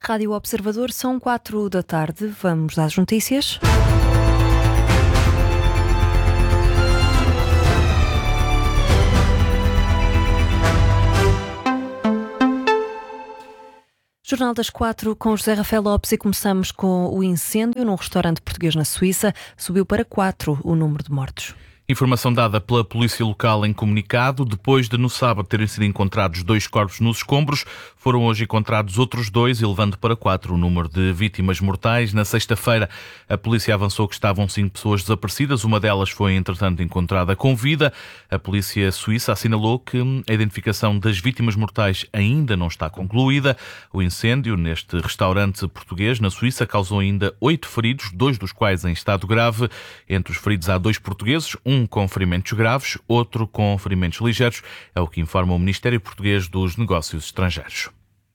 Rádio Observador, são 4 da tarde. Vamos às notícias. Jornal das 4 com José Rafael Lopes e começamos com o incêndio num restaurante português na Suíça. Subiu para 4 o número de mortos. Informação dada pela polícia local em comunicado. Depois de no sábado terem sido encontrados 2 corpos nos escombros, foram hoje encontrados outros 2, elevando para 4 o número de vítimas mortais. Na sexta-feira, a polícia avançou que estavam 5 pessoas desaparecidas. Uma delas foi, entretanto, encontrada com vida. A polícia suíça assinalou que a identificação das vítimas mortais ainda não está concluída. O incêndio neste restaurante português na Suíça causou ainda 8 feridos, 2 dos quais em estado grave. Entre os feridos há 2 portugueses, um com ferimentos graves, outro com ferimentos ligeiros, é o que informa o Ministério Português dos Negócios Estrangeiros.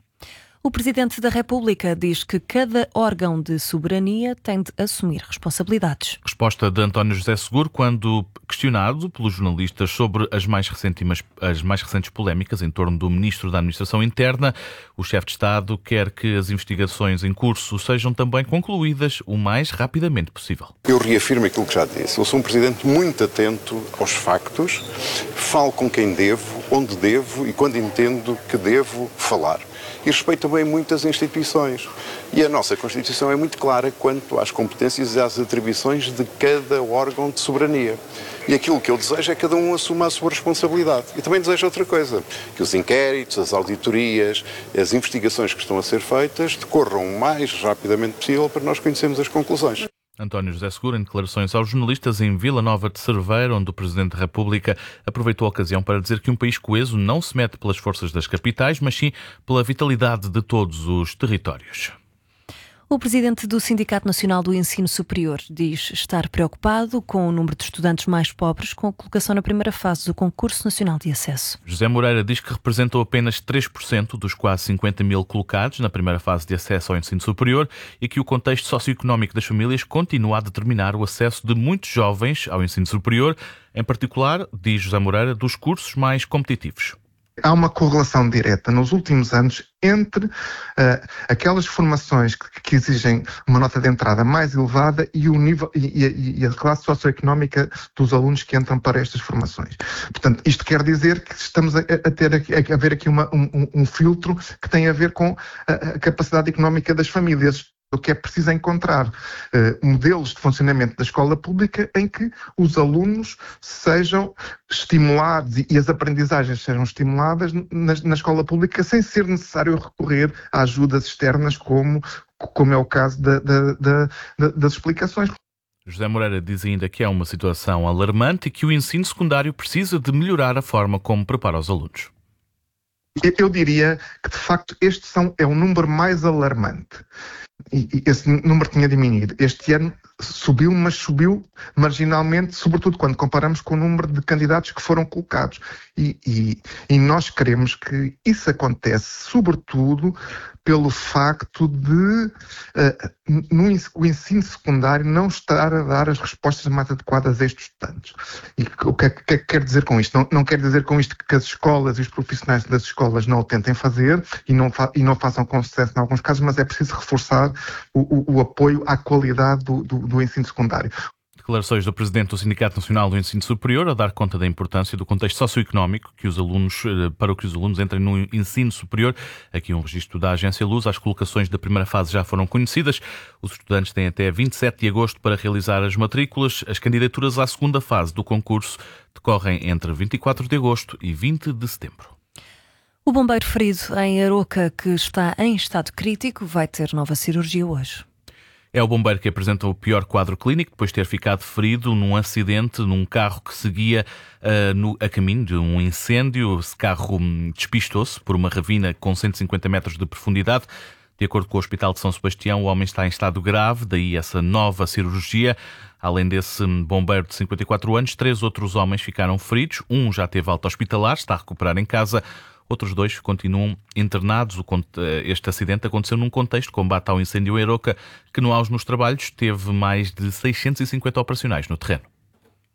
O Presidente da República diz que cada órgão de soberania tem de assumir responsabilidades. Resposta de António José Seguro quando questionado pelos jornalistas sobre as mais recentes polémicas em torno do Ministro da Administração Interna. O chefe de Estado quer que as investigações em curso sejam também concluídas o mais rapidamente possível. Eu reafirmo aquilo que já disse. Eu sou um Presidente muito atento aos factos, falo com quem devo, onde devo e quando entendo que devo falar. E respeito também muitas instituições. E a nossa Constituição é muito clara quanto às competências e às atribuições de cada órgão de soberania. E aquilo que eu desejo é que cada um assuma a sua responsabilidade. E também desejo outra coisa, que os inquéritos, as auditorias, as investigações que estão a ser feitas decorram o mais rapidamente possível para nós conhecermos as conclusões. António José Seguro, em declarações aos jornalistas em Vila Nova de Cerveira, onde o Presidente da República aproveitou a ocasião para dizer que um país coeso não se mete pelas forças das capitais, mas sim pela vitalidade de todos os territórios. O Presidente do Sindicato Nacional do Ensino Superior diz estar preocupado com o número de estudantes mais pobres com a colocação na primeira fase do Concurso Nacional de Acesso. José Moreira diz que representou apenas 3% dos quase 50 mil colocados na primeira fase de acesso ao ensino superior e que o contexto socioeconómico das famílias continua a determinar o acesso de muitos jovens ao ensino superior, em particular, diz José Moreira, dos cursos mais competitivos. Há uma correlação direta nos últimos anos entre aquelas formações que exigem uma nota de entrada mais elevada e o nível e a classe socioeconómica dos alunos que entram para estas formações. Portanto, isto quer dizer que estamos a ver aqui um filtro que tem a ver com a capacidade económica das famílias. O que é preciso é encontrar modelos de funcionamento da escola pública em que os alunos sejam estimulados e as aprendizagens sejam estimuladas na escola pública sem ser necessário recorrer a ajudas externas como é o caso das explicações. José Moreira diz ainda que é uma situação alarmante e que o ensino secundário precisa de melhorar a forma como prepara os alunos. Eu diria que, de facto, este é um número mais alarmante. E esse número tinha diminuído. Este ano subiu, mas subiu marginalmente, sobretudo quando comparamos com o número de candidatos que foram colocados. E nós queremos que isso acontece, sobretudo pelo facto de o ensino secundário não estar a dar as respostas mais adequadas a estes estudantes. E o que é que quer dizer com isto? Não quer dizer com isto que as escolas e os profissionais das escolas não o tentem fazer e não façam com sucesso em alguns casos, mas é preciso reforçar o apoio à qualidade do ensino secundário. Declarações do Presidente do Sindicato Nacional do Ensino Superior a dar conta da importância do contexto socioeconómico para que os alunos entrem no ensino superior. Aqui um registro da Agência Luz. As colocações da primeira fase já foram conhecidas. Os estudantes têm até 27 de agosto para realizar as matrículas. As candidaturas à segunda fase do concurso decorrem entre 24 de agosto e 20 de setembro. O bombeiro ferido em Aroca, que está em estado crítico, vai ter nova cirurgia hoje. É o bombeiro que apresenta o pior quadro clínico depois de ter ficado ferido num acidente num carro que seguia a caminho de um incêndio. Esse carro despistou-se por uma ravina com 150 metros de profundidade. De acordo com o Hospital de São Sebastião, o homem está em estado grave, daí essa nova cirurgia. Além desse bombeiro de 54 anos, 3 outros homens ficaram feridos. Um já teve alta hospitalar, está a recuperar em casa. Outros 2 continuam internados. Este acidente aconteceu num contexto de combate ao incêndio em Aroca, que no auge nos trabalhos teve mais de 650 operacionais no terreno.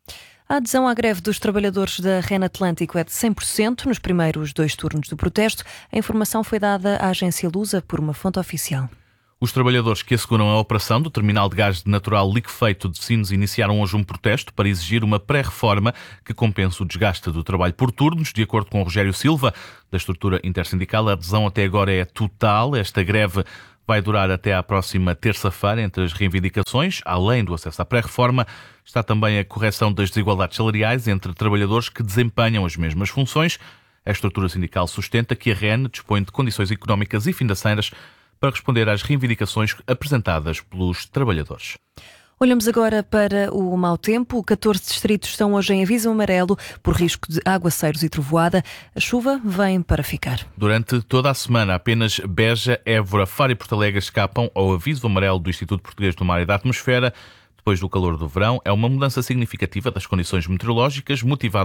A adesão à greve dos trabalhadores da REN Atlântico é de 100% nos primeiros 2 turnos do protesto. A informação foi dada à agência Lusa por uma fonte oficial. Os trabalhadores que asseguram a operação do terminal de gás natural liquefeito de Sines iniciaram hoje um protesto para exigir uma pré-reforma que compense o desgaste do trabalho por turnos. De acordo com Rogério Silva, da estrutura intersindical, a adesão até agora é total. Esta greve vai durar até à próxima terça-feira. Entre as reivindicações, além do acesso à pré-reforma, está também a correção das desigualdades salariais entre trabalhadores que desempenham as mesmas funções. A estrutura sindical sustenta que a REN dispõe de condições económicas e financeiras para responder às reivindicações apresentadas pelos trabalhadores. Olhamos agora para o mau tempo. 14 distritos estão hoje em aviso amarelo por risco de aguaceiros e trovoada. A chuva vem para ficar. Durante toda a semana, apenas Beja, Évora, Faro e Porto Alegre escapam ao aviso amarelo do Instituto Português do Mar e da Atmosfera. Depois do calor do verão, é uma mudança significativa das condições meteorológicas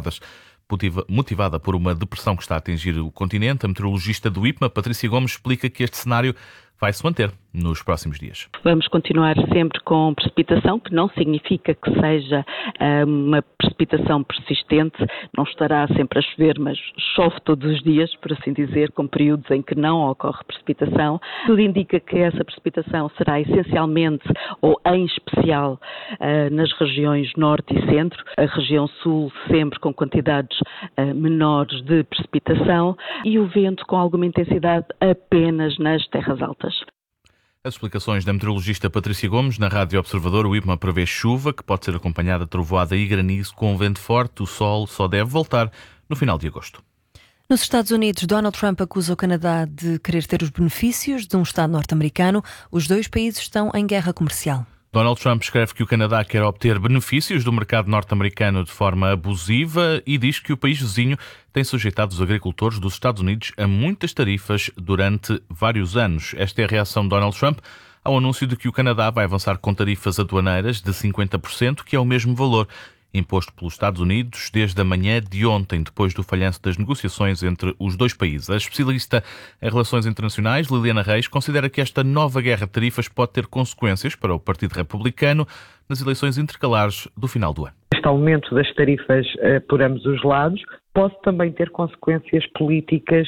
motivada por uma depressão que está a atingir o continente. A meteorologista do IPMA, Patrícia Gomes, explica que este cenário vai se manter nos próximos dias. Vamos continuar sempre com precipitação, que não significa que seja uma precipitação persistente, não estará sempre a chover, mas chove todos os dias, por assim dizer, com períodos em que não ocorre precipitação. Tudo indica que essa precipitação será essencialmente, ou em especial, nas regiões norte e centro, a região sul sempre com quantidades menores de precipitação e o vento com alguma intensidade apenas nas terras altas. As explicações da meteorologista Patrícia Gomes na Rádio Observador. O IPMA prevê chuva, que pode ser acompanhada de trovoada e granizo com vento forte. O sol só deve voltar no final de agosto. Nos Estados Unidos, Donald Trump acusa o Canadá de querer ter os benefícios de um Estado norte-americano. Os 2 países estão em guerra comercial. Donald Trump escreve que o Canadá quer obter benefícios do mercado norte-americano de forma abusiva e diz que o país vizinho tem sujeitado os agricultores dos Estados Unidos a muitas tarifas durante vários anos. Esta é a reação de Donald Trump ao anúncio de que o Canadá vai avançar com tarifas aduaneiras de 50%, que é o mesmo valor imposto pelos Estados Unidos desde a manhã de ontem, depois do falhanço das negociações entre os 2 países. A especialista em relações internacionais, Liliana Reis, considera que esta nova guerra de tarifas pode ter consequências para o Partido Republicano nas eleições intercalares do final do ano. Este aumento das tarifas por ambos os lados pode também ter consequências políticas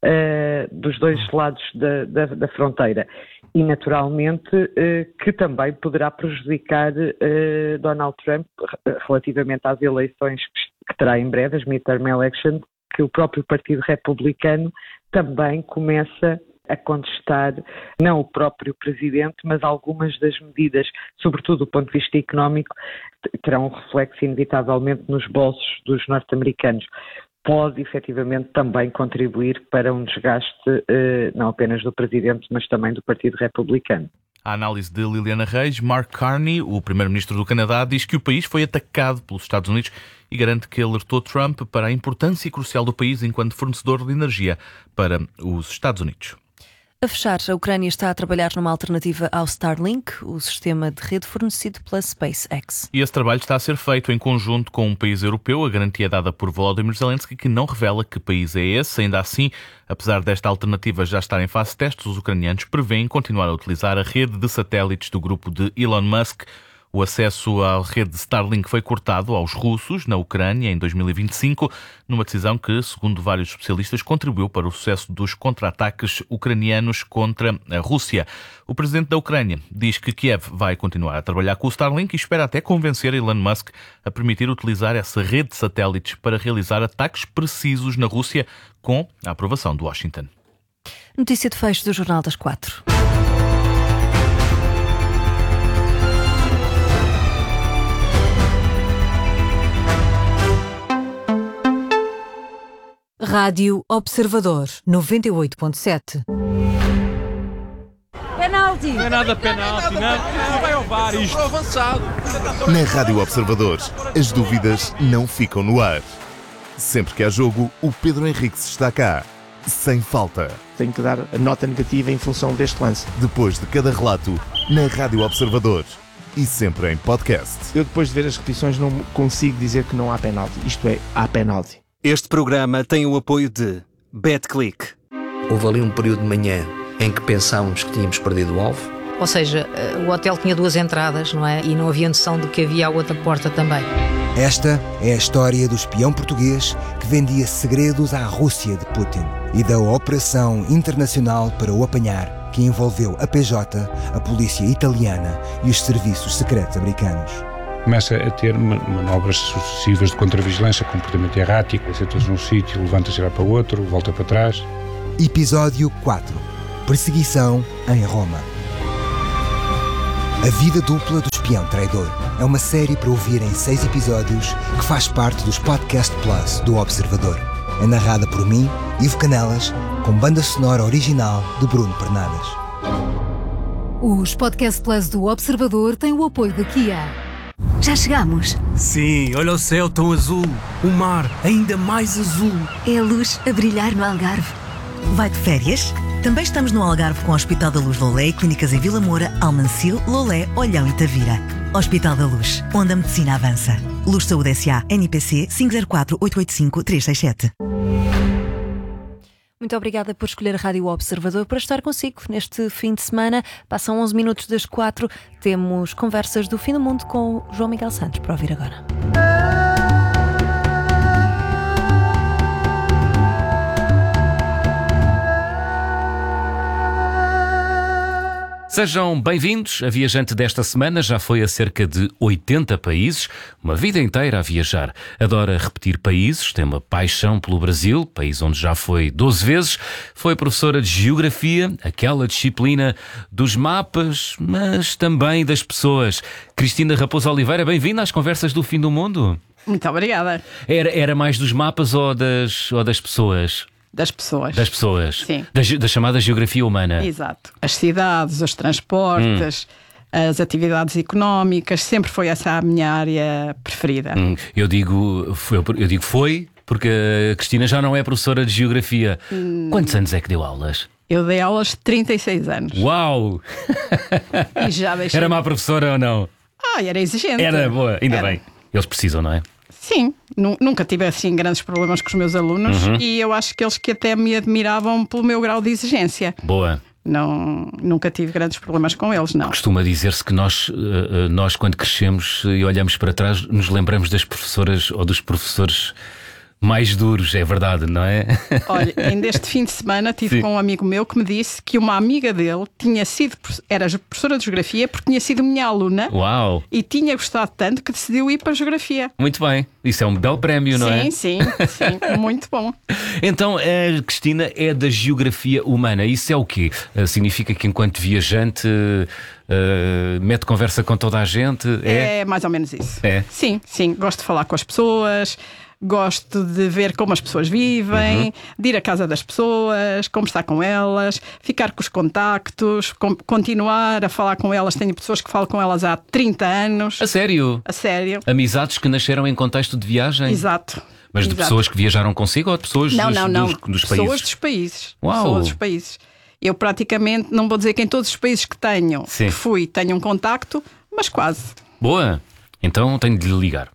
dos 2 lados da fronteira e, naturalmente, que também poderá prejudicar Donald Trump relativamente às eleições que terá em breve, as midterm elections, que o próprio Partido Republicano também começa a contestar, não o próprio presidente, mas algumas das medidas, sobretudo do ponto de vista económico, terão um reflexo inevitavelmente nos bolsos dos norte-americanos. Pode efetivamente também contribuir para um desgaste não apenas do presidente, mas também do Partido Republicano. A análise de Liliana Reis. Mark Carney, o primeiro-ministro do Canadá, diz que o país foi atacado pelos Estados Unidos e garante que alertou Trump para a importância crucial do país enquanto fornecedor de energia para os Estados Unidos. A fechar, a Ucrânia está a trabalhar numa alternativa ao Starlink, o sistema de rede fornecido pela SpaceX. E esse trabalho está a ser feito em conjunto com um país europeu. A garantia é dada por Volodymyr Zelensky, que não revela que país é esse. Ainda assim, apesar desta alternativa já estar em fase de testes, os ucranianos prevêem continuar a utilizar a rede de satélites do grupo de Elon Musk. O acesso à rede Starlink foi cortado aos russos na Ucrânia em 2025, numa decisão que, segundo vários especialistas, contribuiu para o sucesso dos contra-ataques ucranianos contra a Rússia. O presidente da Ucrânia diz que Kiev vai continuar a trabalhar com o Starlink e espera até convencer Elon Musk a permitir utilizar essa rede de satélites para realizar ataques precisos na Rússia, com a aprovação de Washington. Notícia de fecho do Jornal das 4. Rádio Observador 98.7. Penalti! Não é nada penalti, não vai ao VAR isto. Avançado. Na Rádio Observador, as dúvidas não ficam no ar. Sempre que há jogo, o Pedro Henriques está cá, sem falta. Tenho que dar a nota negativa em função deste lance. Depois de cada relato, na Rádio Observador. E sempre em podcast. Eu, depois de ver as repetições, não consigo dizer que não há penalti. Isto é, há penalti. Este programa tem o apoio de BetClick. Houve ali um período de manhã em que pensávamos que tínhamos perdido o alvo Ou seja, o hotel tinha 2 entradas, não é? E não havia noção de que havia a outra porta também. Esta é a história do espião português que vendia segredos à Rússia de Putin e da operação internacional para o apanhar, que envolveu a PJ, a polícia italiana e os serviços secretos americanos. Começa a ter manobras sucessivas de contravigilância, comportamento errático, senta-se num sítio, levanta-se e vai para outro, volta para trás. Episódio 4. Perseguição em Roma. A vida dupla do espião traidor é uma série para ouvir em 6 episódios que faz parte dos Podcast Plus do Observador. É narrada por mim, Ivo Canelas, com banda sonora original de Bruno Pernadas. Os Podcast Plus do Observador têm o apoio da Kia. Já chegamos? Sim, olha o céu tão azul, o mar ainda mais azul. É a luz a brilhar no Algarve. Vai de férias? Também estamos no Algarve com o Hospital da Luz Lolé e clínicas em Vila Moura, Almancil, Lolé, Olhão e Tavira. Hospital da Luz, onde a medicina avança. Luz Saúde S.A. NIPC 504-885-367. Muito obrigada por escolher a Rádio Observador para estar consigo neste fim de semana. Passam 11 minutos das 4. Temos conversas do fim do mundo com o João Miguel Santos para ouvir agora. Sejam bem-vindos. A viajante desta semana já foi a cerca de 80 países, uma vida inteira a viajar. Adora repetir países, tem uma paixão pelo Brasil, país onde já foi 12 vezes. Foi professora de Geografia, aquela disciplina dos mapas, mas também das pessoas. Cristina Raposo Oliveira, bem-vinda às Conversas do Fim do Mundo. Muito obrigada. Era mais dos mapas ou das pessoas? Das pessoas. Das pessoas. Sim. Da chamada geografia humana. Exato. As cidades, os transportes, as atividades económicas, sempre foi essa a minha área preferida. Eu digo foi, porque a Cristina já não é professora de geografia. Quantos anos é que deu aulas? Eu dei aulas 36 anos. Uau! E já deixei... Era má professora ou não? Era exigente. Era boa, ainda bem. Eles precisam, não é? Sim, nunca tive assim grandes problemas com os meus alunos e eu acho que eles que até me admiravam pelo meu grau de exigência. Boa. Nunca tive grandes problemas com eles, não. Costuma dizer-se que nós quando crescemos e olhamos para trás, nos lembramos das professoras ou dos professores mais duros, é verdade, não é? Olha, ainda este fim de semana tive com um amigo meu que me disse que uma amiga dele era professora de Geografia porque tinha sido minha aluna. Uau. E tinha gostado tanto que decidiu ir para a Geografia. Muito bem, isso é um belo prémio, não é? Sim, muito bom. Então, a Cristina é da Geografia Humana, isso é o quê? Significa que enquanto viajante mete conversa com toda a gente? É mais ou menos isso. É? Sim, gosto de falar com as pessoas. Gosto de ver como as pessoas vivem, de ir à casa das pessoas, conversar com elas, ficar com os contactos, continuar a falar com elas. Tenho pessoas que falo com elas há 30 anos. A sério? A sério. Amizades que nasceram em contexto de viagem? Exato. Mas de pessoas que viajaram consigo ou de pessoas dos países? Pessoas dos países. Uau. Pessoas dos países. Eu praticamente, não vou dizer que em todos os países que fui, tenho um contacto, mas quase. Boa. Então tenho de lhe ligar.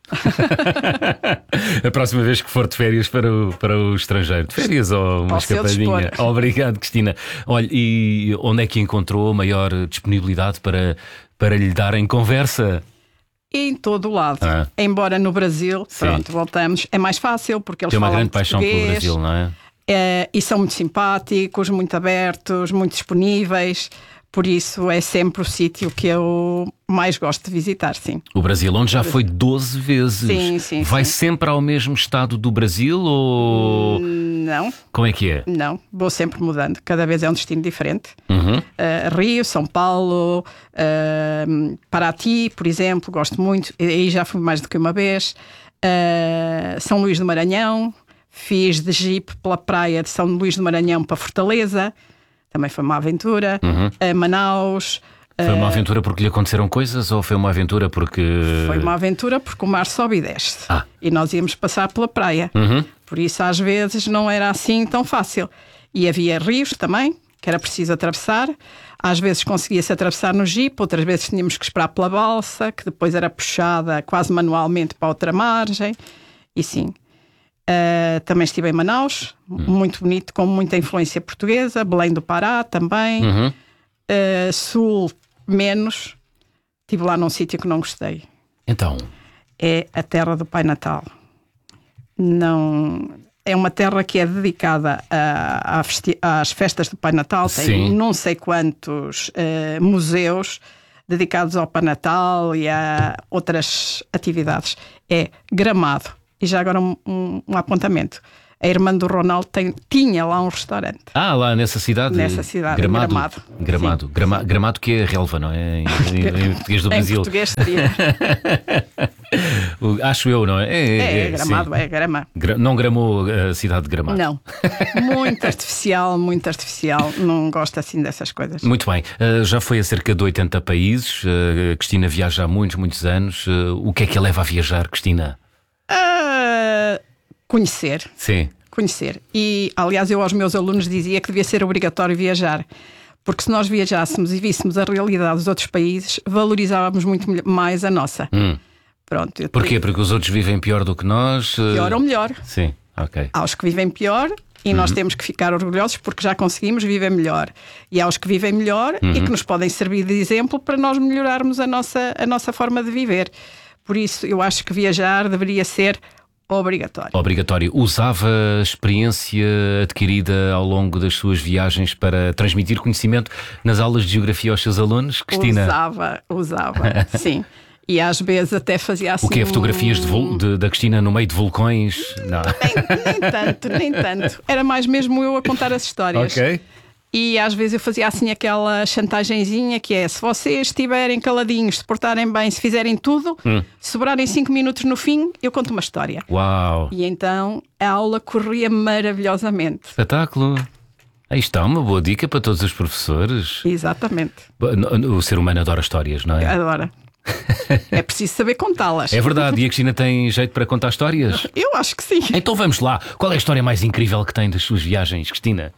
A próxima vez que for de férias para o estrangeiro. De férias ou uma escapadinha. Obrigado, Cristina. Olha, e onde é que encontrou a maior disponibilidade para lhe dar em conversa? Em todo o lado. Embora no Brasil, voltamos, é mais fácil porque eles falam grande paixão pelo Brasil, não é? E são muito simpáticos, muito abertos, muito disponíveis. Por isso é sempre o sítio que eu mais gosto de visitar, sim. O Brasil, onde já foi 12 vezes. Sim. Vai sempre ao mesmo estado do Brasil ou... Não. Como é que é? Não, vou sempre mudando. Cada vez é um destino diferente. Rio, São Paulo, Paraty, por exemplo, gosto muito. Aí já fui mais do que uma vez. São Luís do Maranhão. Fiz de jeep pela praia de São Luís do Maranhão para Fortaleza. Também foi uma aventura. Manaus. Foi uma aventura porque lhe aconteceram coisas ou foi uma aventura porque... Foi uma aventura porque o mar sobe e desce. E nós íamos passar pela praia. Por isso, às vezes, não era assim tão fácil. E havia rios também, que era preciso atravessar. Às vezes conseguia-se atravessar no jeep, outras vezes tínhamos que esperar pela balsa, que depois era puxada quase manualmente para outra margem. E sim. Também estive em Manaus, muito bonito, com muita influência portuguesa. Belém do Pará também. Sul, menos, estive lá num sítio que não gostei. Então? É a terra do Pai Natal. Não... É uma terra que é dedicada às festas do Pai Natal. Tem Sim. não sei quantos museus dedicados ao Pai Natal e a outras atividades. É Gramado. E já agora um apontamento. A irmã do Ronaldo tinha lá um restaurante. Lá nessa cidade? Nessa cidade, Gramado. Gramado que é relva, não é? Em português do Brasil. Em português seria. Acho eu, não é? É Gramado, sim. é Grama. Não gramou a cidade de Gramado? Não. Muito artificial. Não gosto assim dessas coisas. Muito bem. Já foi a cerca de 80 países. Cristina viaja há muitos anos. O que é que a leva a viajar, Cristina? Conhecer. Sim. Conhecer. E, aliás, eu aos meus alunos dizia que devia ser obrigatório viajar. Porque se nós viajássemos e víssemos a realidade dos outros países, valorizávamos muito mais a nossa. Pronto. Porquê? Porque os outros vivem pior do que nós? Pior ou melhor. Sim, ok. Há os que vivem pior e nós temos que ficar orgulhosos porque já conseguimos viver melhor. E há os que vivem melhor e que nos podem servir de exemplo para nós melhorarmos a nossa forma de viver. Por isso, eu acho que viajar deveria ser obrigatório. Usava a experiência adquirida ao longo das suas viagens para transmitir conhecimento nas aulas de geografia aos seus alunos, Cristina? Usava, sim. E às vezes até fazia assim... O que é fotografias da Cristina no meio de vulcões? Não. Nem tanto. Era mais mesmo eu a contar as histórias. Ok. E às vezes eu fazia assim aquela chantagenzinha que é: se vocês estiverem caladinhos, se portarem bem, se fizerem tudo, se sobrarem 5 minutos no fim, eu conto uma história. Uau! E então a aula corria maravilhosamente. Espetáculo! Aí está uma boa dica para todos os professores. Exatamente. O ser humano adora histórias, não é? Adora. É preciso saber contá-las. É verdade. E a Cristina tem jeito para contar histórias? Eu acho que sim. Então vamos lá. Qual é a história mais incrível que tem das suas viagens, Cristina?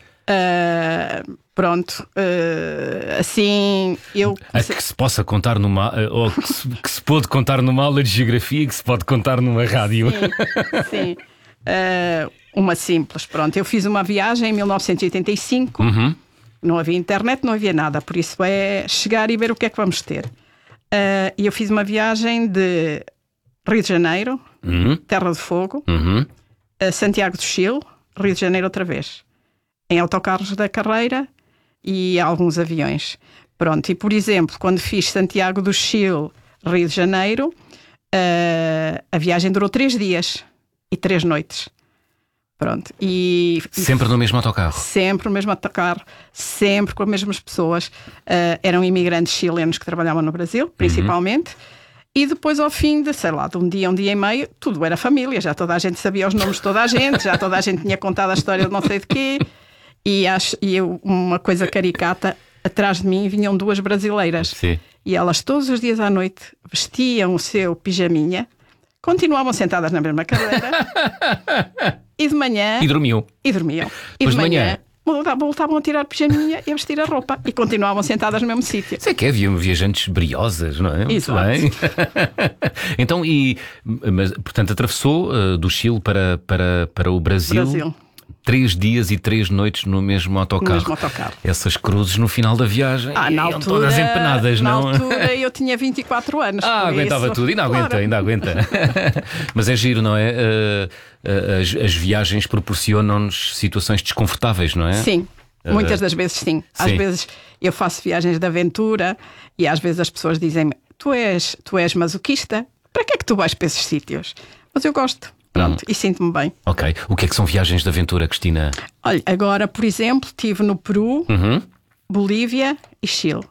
Assim, eu... que se possa contar numa... ou que se pode contar numa aula de geografia e que se pode contar numa rádio. Sim. Uma simples, pronto. Eu fiz uma viagem em 1985. Não havia internet, não havia nada. Por isso é chegar e ver o que é que vamos ter. E eu fiz uma viagem de Rio de Janeiro, Terra de Fogo, Santiago do Chile, Rio de Janeiro outra vez. Em autocarros da carreira e alguns aviões. Pronto, e por exemplo, quando fiz Santiago do Chile, Rio de Janeiro, a viagem durou 3 dias e 3 noites. Pronto. Sempre no mesmo autocarro? Sempre no mesmo autocarro, sempre com as mesmas pessoas. Eram imigrantes chilenos que trabalhavam no Brasil, principalmente. E depois, ao fim de, sei lá, de um dia e meio, tudo era família. Já toda a gente sabia os nomes de toda a gente, já toda a gente tinha contado a história de não sei de quê. E uma coisa caricata, atrás de mim vinham 2 brasileiras. Sim. E elas todos os dias à noite vestiam o seu pijaminha, continuavam sentadas na mesma cadeira e de manhã... E dormiam. E de manhã voltavam a tirar pijaminha e a vestir a roupa e continuavam sentadas no mesmo sítio. Sei que havia viajantes briosas, não é? Exato. Muito bem. Então, mas, portanto, atravessou do Chile para o Brasil. 3 dias e 3 noites no mesmo autocarro. Essas cruzes no final da viagem na altura, todas empenadas, não? Na altura eu tinha 24 anos. Aguentava tudo, ainda aguenta. Mas é giro, não é? As viagens proporcionam-nos situações desconfortáveis, não é? Sim, muitas das vezes sim. Às vezes eu faço viagens de aventura e às vezes as pessoas dizem-me: tu és masoquista, para que é que tu vais para esses sítios? Mas eu gosto. Pronto, e sinto-me bem. Ok. O que é que são viagens de aventura, Cristina? Olha, agora, por exemplo, estive no Peru, Bolívia e Chile.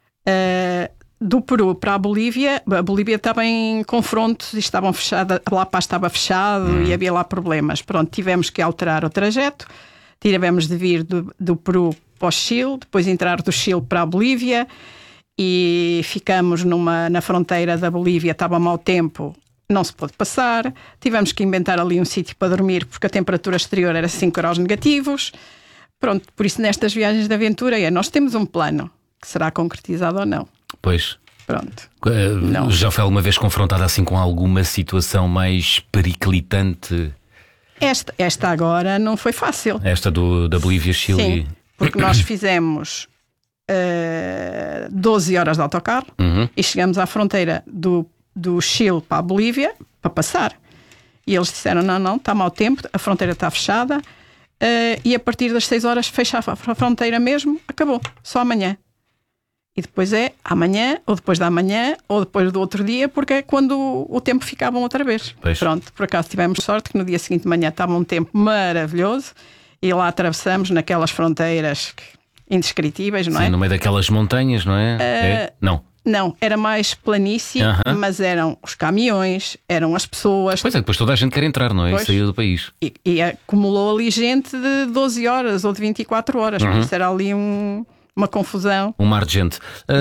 Do Peru para a Bolívia estava em confrontos e estavam fechadas, a La Paz estava fechado e havia lá problemas. Pronto, tivemos que alterar o trajeto, tivemos de vir do Peru para o Chile, depois entrar do Chile para a Bolívia e ficamos na fronteira da Bolívia, estava mau tempo. Não se pôde passar, tivemos que inventar ali um sítio para dormir porque a temperatura exterior era 5 graus negativos. Pronto, por isso nestas viagens de aventura nós temos um plano que será concretizado ou não. Pois. Pronto. Já foi alguma vez confrontada assim com alguma situação mais periclitante? Esta agora não foi fácil. Esta da Bolívia, Chile? Sim, porque nós fizemos 12 horas de autocarro e chegamos à fronteira do Chile para a Bolívia para passar. E eles disseram, não, está mau tempo, a fronteira está fechada e a partir das 6 horas fecha a fronteira mesmo, acabou, só amanhã. E depois é amanhã, ou depois da manhã, ou depois do outro dia, porque é quando o tempo fica bom outra vez. Pois. Pronto, por acaso tivemos sorte que no dia seguinte de manhã estava um tempo maravilhoso e lá atravessamos naquelas fronteiras indescritíveis, não é? Sim, no meio daquelas montanhas, não é? Não. Não, era mais planície, mas eram os caminhões, eram as pessoas. Pois é, depois toda a gente quer entrar, não é? E sair do país. E acumulou ali gente de 12 horas ou de 24 horas. Por isso era ali uma confusão. Um mar de gente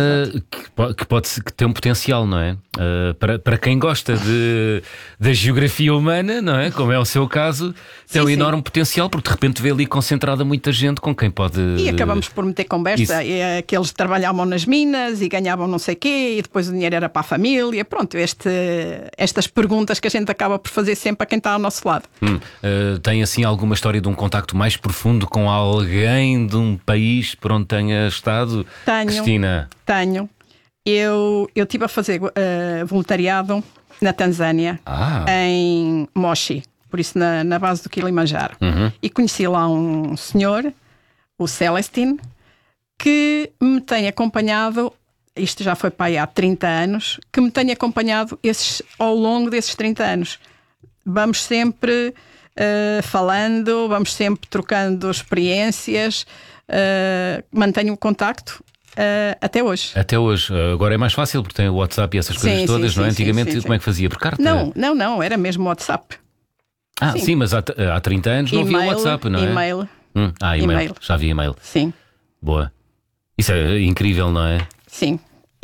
que tem um potencial, não é? Para quem gosta da geografia humana, não é? Como é o seu caso, tem um enorme potencial, porque de repente vê ali concentrada muita gente com quem pode. E acabamos por meter conversa, que eles trabalhavam nas minas e ganhavam não sei o quê, e depois o dinheiro era para a família. Pronto, estas perguntas que a gente acaba por fazer sempre a quem está ao nosso lado. Tem assim alguma história de um contacto mais profundo com alguém de um país por onde tenha estado? Tenho, Cristina? Tenho. Eu estive a fazer voluntariado na Tanzânia, em Moshi, por isso na base do Kilimanjaro. E conheci lá um senhor, o Celestine, que me tem acompanhado, isto já foi para aí há 30 anos, que me tem acompanhado ao longo desses 30 anos. Vamos sempre falando, vamos sempre trocando experiências, mantenho o contacto. Até hoje. Até hoje. Agora é mais fácil porque tem o WhatsApp e essas coisas todas, não é? Antigamente como é que fazia? Por carta? Não, era mesmo WhatsApp. Sim, mas há 30 anos não havia WhatsApp, não é? E-mail. E-mail. Já havia e-mail. Sim. Boa. Isso é incrível, não é? Sim.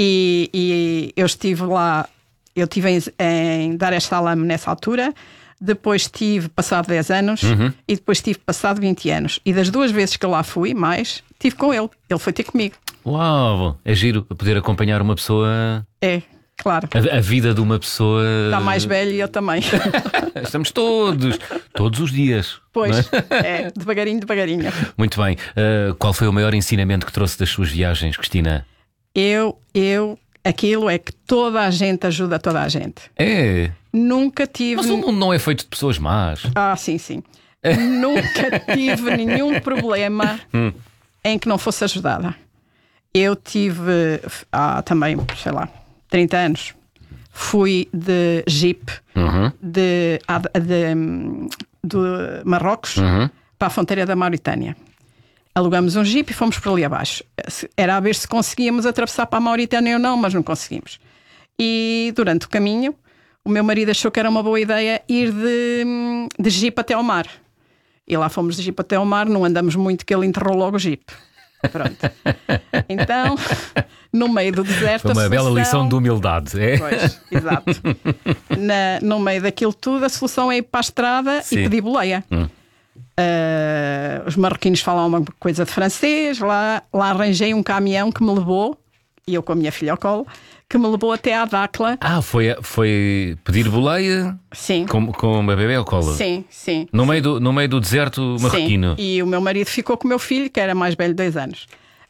E eu estive lá, eu estive em Dar es Salaam nessa altura. Depois tive passado 10 anos e depois tive passado 20 anos. E das 2 vezes que eu lá fui, estive com ele. Ele foi ter comigo. Uau, é giro poder acompanhar uma pessoa. É, claro. A vida de uma pessoa. Está mais velho e eu também. Estamos todos os dias. Pois, é? Devagarinho. Muito bem. Qual foi o maior ensinamento que trouxe das suas viagens, Cristina? Aquilo é que toda a gente ajuda toda a gente. É. Nunca tive. Mas o mundo não é feito de pessoas más. Sim. Nunca tive nenhum problema em que não fosse ajudada. Eu tive também, 30 anos. Fui de Jeep de Marrocos para a fronteira da Mauritânia. Alugamos um Jeep e fomos por ali abaixo. Era a ver se conseguíamos atravessar para a Mauritânia ou não, mas não conseguimos. E durante o caminho, o meu marido achou que era uma boa ideia ir de Jeep até ao mar. E lá fomos de Jeep até ao mar, não andamos muito, que ele enterrou logo o Jeep. Pronto. Então, no meio do deserto. Foi uma bela lição de humildade. Pois, exato. No meio daquilo tudo, a solução é ir para a estrada e pedir boleia. Os marroquinos falam uma coisa de francês. Lá arranjei um caminhão que me levou, e eu com a minha filha ao colo, que me levou até à Dakla. Foi pedir boleia? Sim. Com uma bebê ao colo? Sim. No meio do deserto marroquino? Sim, e o meu marido ficou com o meu filho, que era mais velho, 2 anos.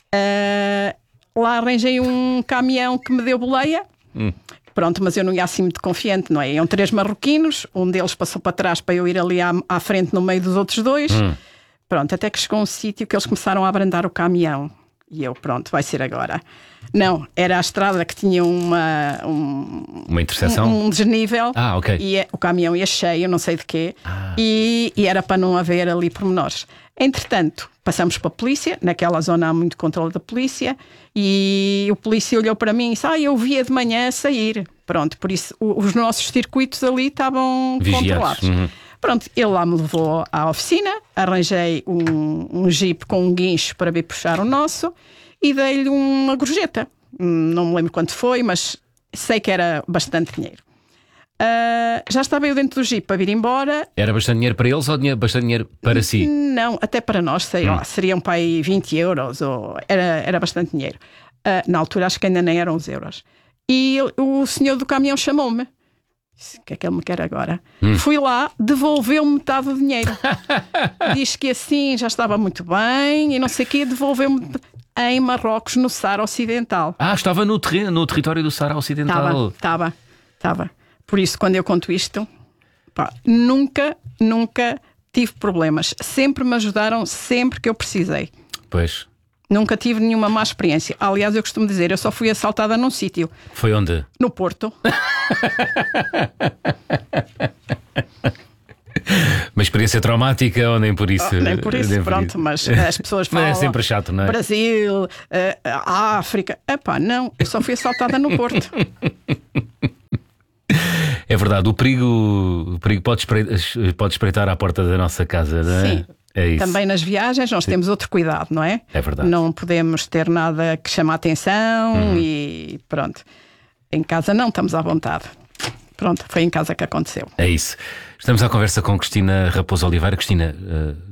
Lá arranjei um caminhão que me deu boleia. Pronto, mas eu não ia assim muito confiante, não é? Iam 3 marroquinos, um deles passou para trás para eu ir ali à frente no meio dos outros 2. Pronto, até que chegou um sítio que eles começaram a abrandar o caminhão. E eu, pronto, vai ser agora. Não, era a estrada que tinha uma interseção? Um desnível. Ok. E o caminhão ia cheio, não sei de quê. E era para não haver ali pormenores. Entretanto, passamos para a polícia. Naquela zona há muito controle da polícia. E o polícia olhou para mim e disse: eu via de manhã sair. Pronto, por isso os nossos circuitos ali estavam vigiados. Controlados. Pronto, ele lá me levou à oficina, arranjei um Jeep com um guincho para vir puxar o nosso e dei-lhe uma gorjeta. Não me lembro quanto foi, mas sei que era bastante dinheiro. Já estava eu dentro do Jeep para vir embora. Era bastante dinheiro para eles ou bastante dinheiro para si? Não, até para nós, sei lá, seriam para aí 20 euros, ou era bastante dinheiro. Na altura acho que ainda nem eram os euros. E o senhor do caminhão chamou-me. O que é que ele me quer agora? Fui lá, devolveu-me metade do dinheiro. Diz que assim já estava muito bem e não sei o quê, devolveu-me. em Marrocos, no Saara Ocidental. Estava no território do Saara Ocidental. Estava. Por isso, quando eu conto isto, nunca tive problemas. Sempre me ajudaram, sempre que eu precisei. Pois. Nunca tive nenhuma má experiência. Aliás, eu costumo dizer, eu só fui assaltada num sítio. Foi onde? No Porto. Uma experiência traumática ou nem por isso? Nem por isso, pronto, mas as pessoas falam... Mas é sempre chato, não é? Brasil, África... não, eu só fui assaltada no Porto. É verdade, o perigo pode espreitar à porta da nossa casa, não é? Sim. É isso. Também nas viagens nós temos outro cuidado, não é? É verdade. Não podemos ter nada que chame a atenção e pronto. Em casa não, estamos à vontade. Pronto, foi em casa que aconteceu. É isso. Estamos à conversa com Cristina Raposo Oliveira. Cristina,